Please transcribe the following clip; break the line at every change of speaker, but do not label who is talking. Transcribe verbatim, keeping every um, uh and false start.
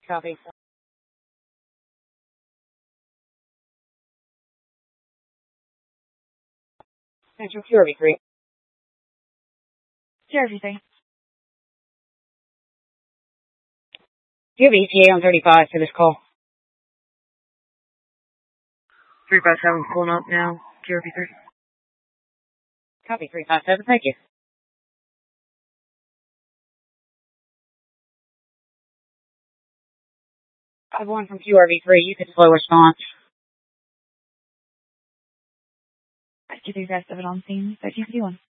Copy. Central Q R V three.
Q R V three.
Do you have E T A on thirty-five for this call? three five seven pulling up now. Q R V three. Copy three five seven, thank you. five one from Q R V three, you could slow response.
Q three five seven on scene, thirteen fifty-one.